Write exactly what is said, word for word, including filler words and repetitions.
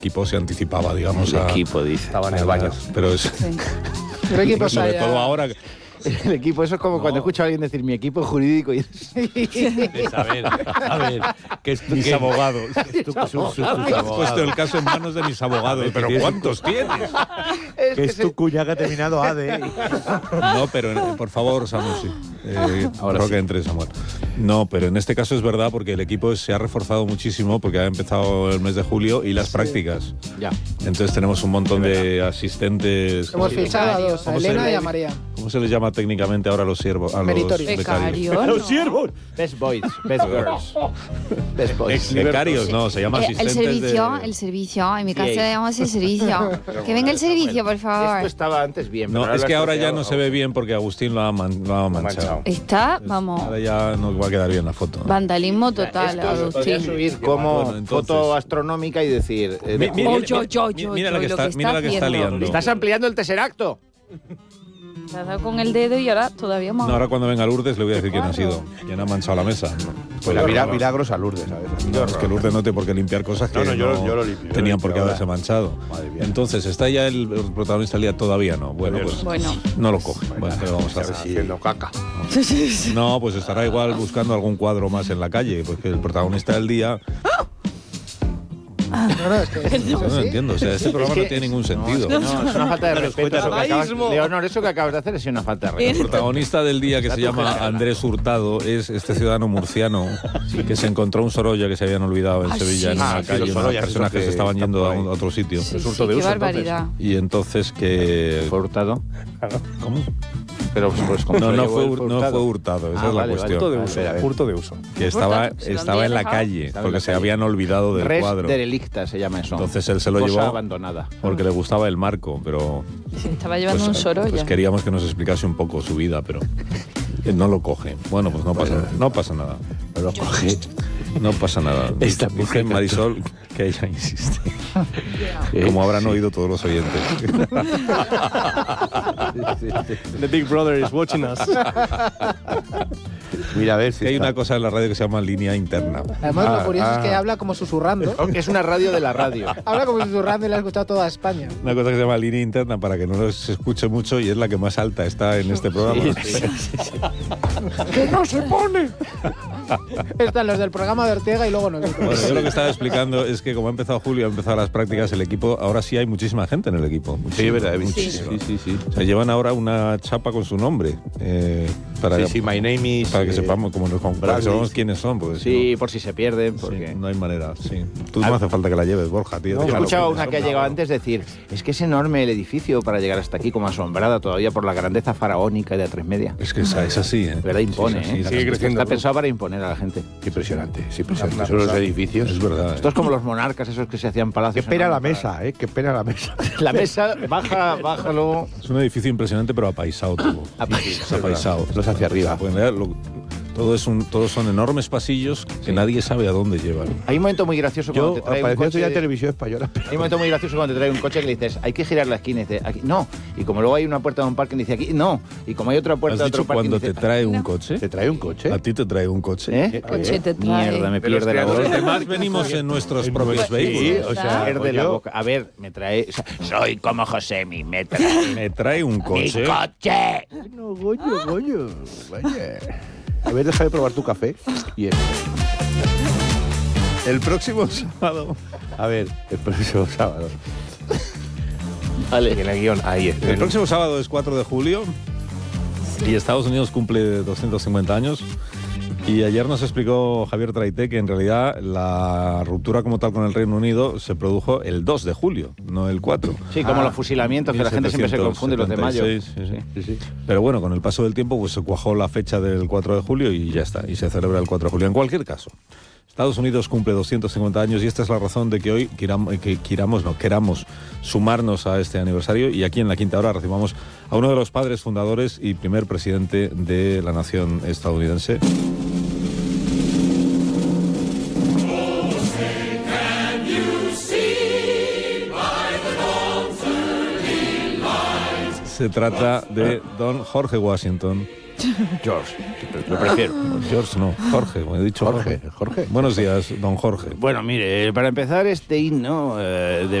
equipo se anticipaba, digamos, el a... equipo, dice. Estaba en el baño. Pero es... Sí. Pero equipo sobre todo ahora... El equipo, eso es como no. cuando escucho a alguien decir mi equipo jurídico y... A ver, a ver, que es Mis que, abogados. Es tu, su, su, sus Has puesto abogados. el caso en manos de mis abogados. Pero ¿cuántos tienes? Es Que es tu cuña que ha terminado A D. No, pero eh, por favor, Samu, sí. Eh, Ahora creo sí. que entre Samuel. No, pero en este caso es verdad porque el equipo se ha reforzado muchísimo porque ha empezado el mes de julio y las Sí. prácticas. Ya. Entonces tenemos un montón de asistentes. Hemos fichado a dos, a ¿Cómo se Elena le- y a María. ¿Cómo se les llama técnicamente ahora a los siervos? A los Meritorios. becarios. Becario, ¡Los ¿no? siervos! Best boys, best girls. Best boys. Becarios, no, se llama Eh, asistentes el servicio, de... el servicio, en mi casa Sí. le llamamos el servicio. Que venga el servicio, por Esto favor. estaba antes bien. pero No, ahora es lo que has ahora ya troceado. no se ve bien porque Agustín lo ha, man- lo ha manchado. manchado. Está, vamos, Ahora ya no va a quedar bien la foto. vandalismo total, Esto se podría Agustín. subir como Bueno, entonces- foto astronómica y decir... eh, Mi- de- mira, Oh, yo, yo, mi- yo, mira yo, la que lo está, que mira está la que está haciendo. liando. Estás ampliando el tesseracto. Se ha dado con el dedo y ahora todavía más. No, ahora cuando venga Lourdes le voy a decir quién ha Cuadro. sido. ¿Quién ha manchado la mesa? No, Pues la no, mira, no. milagros a Lourdes, ¿sabes? No, es que Lourdes no tiene por qué limpiar cosas que No, no, yo- no yo lo limpio, yo tenían lo por qué limpio haberse ahora. manchado. Madre mía. Entonces, ¿está ya el, el protagonista del día? Todavía no. Bueno, pues Bueno. no lo coge. Bueno, ¿qué le vamos a Está hacer? haciendo caca. No, pues estará igual buscando algún cuadro más en la calle, porque el protagonista del día... No, no, es que es No, no así. entiendo, o sea, este programa no, que- tiene ningún No, sentido. es que no, es una falta de respeto. Eso que acabas, Dadaísmo. Leonor, eso que acabas de hacer es una falta de El respeto. protagonista del día, que se llama Andrés Hurtado, es este ciudadano murciano que se encontró un Sorolla que se habían olvidado en Ah, Sevilla sí, en una sí, sí, calle, los unas Sorollas, personas esos que se que estaban están yendo por a, ahí. un- a otro sitio. Sí, Es sí, hurto de qué uso, barbaridad. Y entonces que... ¿Fue hurtado? ¿Cómo? Pero pues como No, se lo no llevó fue, él, hur- no fue hurtado, esa Ah, es la vale, vale. cuestión. Hurto de A uso. ver, a ver. Hurto de uso. Que estaba, ¿Se lo han estaba en la dejado? calle, Estaba en porque la se calle. habían olvidado del Res cuadro. derelicta se llama eso. Entonces él se lo Cosa llevó abandonada. porque le gustaba el marco, pero... Se estaba llevando pues, un Sorolla. pues queríamos que nos explicase un poco su vida, pero eh, no lo coge. Bueno, pues no pasa, no pasa nada. No lo coge. No pasa nada. Esta Dice mujer Marisol que ella insiste. Como habrán oído todos los oyentes. The Big Brother is watching us. Mira, a ver si Que hay está. una cosa en la radio que se llama línea interna. Además, Ah, lo curioso ah. es que habla como susurrando. Es una radio de la radio. Habla como susurrando y le ha escuchado toda España. Una cosa que se llama línea interna para que no se escuche mucho y es la que más alta está en este programa. ¡Que no se pone! Están los del programa de Ortega y luego nosotros. Bueno, yo lo que estaba explicando es que como ha empezado julio, ha empezado las prácticas, el equipo, ahora sí hay muchísima gente en el equipo. Sí, es verdad, Muchísima. sí, sí, sí. O sea, llevan ahora una chapa con su nombre. eh, para, Sí, sí, my name is... para que eh, sepamos, como nos, para que Bradley. sepamos quiénes son. Porque si Sí, no- por si se pierden. sí, Porque... no hay manera, sí. Tú no hace falta que la lleves, Borja, tío. Yo he déjalo. escuchado a una que ha llegado antes decir, es que es enorme el edificio para llegar hasta aquí, como asombrada todavía por la grandeza faraónica de A tres Media. Es que es, es así, ¿eh? De verdad impone, Sí, sí, ¿eh? sí, sigue creciendo, Está ¿no? pensado para imponer a la gente. Impresionante, es impresionante. Una Son los cosa- edificios. Es verdad. Esto es como los monarcas, esos que se hacían palacios. Qué pena la enormes para- mesa, ¿eh? Qué pena la mesa. La mesa, baja, bájalo. Es un edificio impresionante, pero apaisado todo. Apaisado. Apaisado. Los hacia arriba. Porque en realidad lo- todo es un, todos son enormes pasillos que nadie sabe a dónde llevan. Hay un momento muy gracioso cuando Yo te trae un apareció coche. ya en televisión española. pero- Hay un momento muy gracioso cuando te trae un coche que le dices, hay que girar la esquina y dice, aquí, no. Y como luego hay una puerta de un parking, dice, aquí, no. Y como hay otra puerta ¿Has de dicho otro parking, cuando te dice, trae un no. coche? ¿Te trae un coche? ¿A ti te trae un coche? ¿eh? Coche te trae. Mierda, me Pero es pierde que la los boca. Los demás venimos en nuestros propios Sí, vehículos. o sea, Pierde la yo- boca. A ver, me trae... o sea, soy como Josemi, me trae Me trae un mi coche. coche. No, goño, goño. Vaya. A ver, déjame probar tu café. Y este. El próximo sábado. A ver, el próximo sábado. Vale. En el guión, ahí es. El próximo sábado es cuatro de julio y Estados Unidos cumple doscientos cincuenta años. Y ayer nos explicó Javier Traité que en realidad la ruptura como tal con el Reino Unido se produjo el dos de julio, no el cuatro. Sí, como Ah, los fusilamientos, que la gente siempre se confunde, los de mayo. mil setecientos setenta y seis, sí, sí. Sí, sí. Pero bueno, con el paso del tiempo pues se cuajó la fecha del cuatro de julio y ya está, y se celebra el cuatro de julio. En cualquier caso, Estados Unidos cumple doscientos cincuenta años y esta es la razón de que hoy queramos, que queramos, no, queramos sumarnos a este aniversario y aquí en la Quinta Hora recibamos a uno de los padres fundadores y primer presidente de la nación estadounidense. Se trata de don Jorge Washington. George, lo prefiero. George no, Jorge, me he dicho Jorge, Jorge. Buenos días, don Jorge. Bueno, mire, para empezar este himno eh, de